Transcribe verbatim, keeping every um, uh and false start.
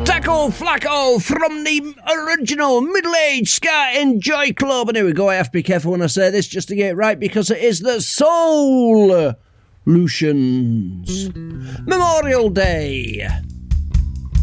Taco Flacco from the original middle-aged ska enjoy club. And here we go, I have to be careful when I say this just to get it right, because it is the Soul Lutions Memorial Day